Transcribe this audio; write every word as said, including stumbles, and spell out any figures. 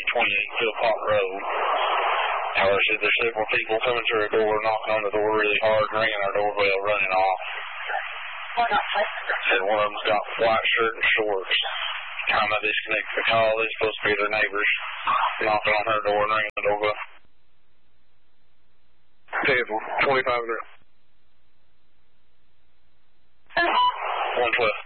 twenty-eight twenty-eight Philpott Road. Tower said there's several people coming through the door, knocking on the door really hard, ringing our doorbell, running off. Said one of them's got white shirt and shorts. Time I disconnected the call, they're supposed to be their neighbors, knocking on her door and ringing the doorbell. Table, twenty-five hundred. one twelve.